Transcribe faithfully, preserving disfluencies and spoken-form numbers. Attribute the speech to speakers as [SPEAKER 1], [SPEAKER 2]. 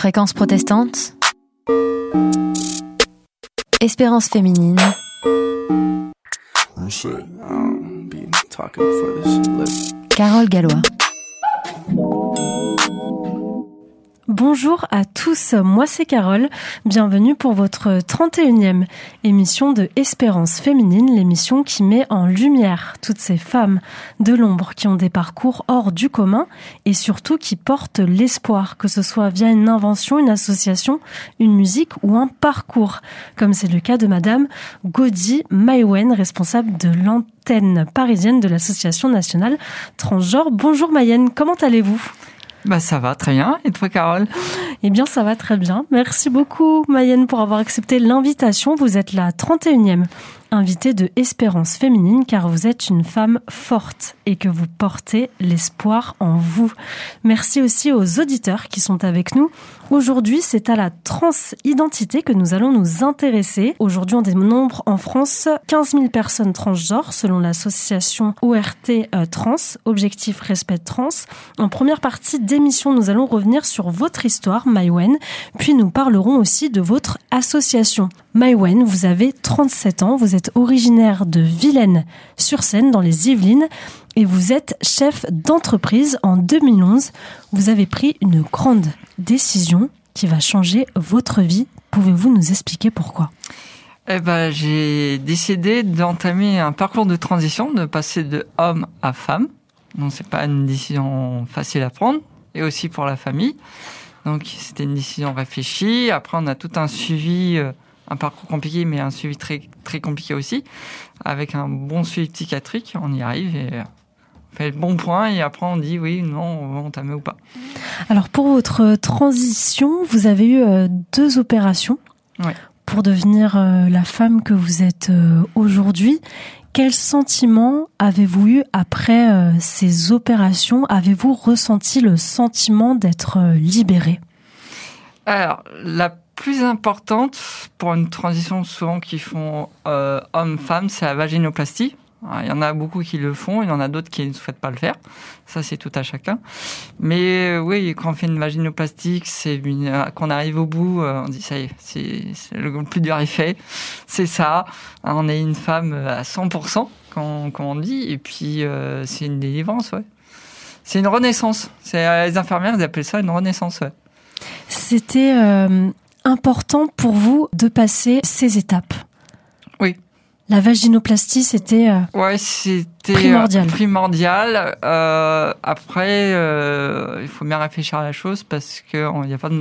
[SPEAKER 1] Fréquence protestante, Espérance féminine, Carole Gallois.
[SPEAKER 2] Bonjour à tous, moi c'est Carole, bienvenue pour votre trente et unième émission de Espérance féminine, l'émission qui met en lumière toutes ces femmes de l'ombre qui ont des parcours hors du commun et surtout qui portent l'espoir, que ce soit via une invention, une association, une musique ou un parcours, comme c'est le cas de Madame Gaudi Maïwen, responsable de l'antenne parisienne de l'Association nationale transgenre. Bonjour Maïwen, comment allez-vous ?
[SPEAKER 3] Bah ça va très bien. Et toi, Carole ?
[SPEAKER 2] Eh bien, ça va très bien. Merci beaucoup, Maïwen, pour avoir accepté l'invitation. Vous êtes la trente et unième invitée de Espérance féminine, car vous êtes une femme forte et que vous portez l'espoir en vous. Merci aussi aux auditeurs qui sont avec nous. Aujourd'hui, c'est à la transidentité que nous allons nous intéresser. Aujourd'hui, on dénombre en France quinze mille personnes transgenres, selon l'association O R T euh, Trans, Objectif Respect Trans. En première partie d'émission, nous allons revenir sur votre histoire, Maïwen, puis nous parlerons aussi de votre association. Maïwen, vous avez trente-sept ans, vous êtes originaire de Vilaine-sur-Seine, dans les Yvelines, et vous êtes chef d'entreprise en deux mille onze. Vous avez pris une grande décision qui va changer votre vie. Pouvez-vous nous expliquer pourquoi ?
[SPEAKER 3] Eh ben, j'ai décidé d'entamer un parcours de transition, de passer de homme à femme. Donc, c'est pas une décision facile à prendre, et aussi pour la famille. Donc, c'était une décision réfléchie. Après, on a tout un suivi, euh, un parcours compliqué, mais un suivi très, très compliqué aussi. Avec un bon suivi psychiatrique, on y arrive et on fait le bon point. Et après, on dit oui, non, on va entamer ou pas.
[SPEAKER 2] Alors, pour votre transition, vous avez eu euh, deux opérations
[SPEAKER 3] ouais.
[SPEAKER 2] pour devenir euh, la femme que vous êtes euh, aujourd'hui. Quel sentiment avez-vous eu après euh, ces opérations ? Avez-vous ressenti le sentiment d'être euh, libérée ?
[SPEAKER 3] Alors, la plus importante pour une transition souvent qui font euh, homme-femme, c'est la vaginoplastie. Alors, il y en a beaucoup qui le font, il y en a d'autres qui ne souhaitent pas le faire. Ça, c'est tout à chacun. Mais euh, oui, quand on fait une vaginoplastie, c'est une, euh, qu'on arrive au bout, euh, on dit ça y est, c'est, c'est le plus dur est fait. C'est ça. On est une femme à cent pour cent, comme on dit, et puis euh, c'est une délivrance, ouais. C'est une renaissance. C'est, les infirmières, ils appellent ça une renaissance, ouais.
[SPEAKER 2] C'était euh, important pour vous de passer ces étapes ?
[SPEAKER 3] Oui.
[SPEAKER 2] La vaginoplastie, c'était, euh,
[SPEAKER 3] ouais, c'était
[SPEAKER 2] primordial.
[SPEAKER 3] Euh, primordial. Euh, après, euh, il faut bien réfléchir à la chose parce qu'il n'y a pas de